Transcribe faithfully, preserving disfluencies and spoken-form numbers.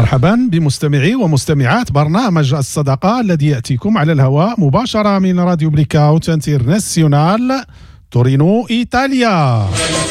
مرحبا بمستمعي ومستمعات برنامج الصداقة الذي يأتيكم على الهواء مباشرة من راديو بليكاوت انترناسيونال تورينو إيطاليا.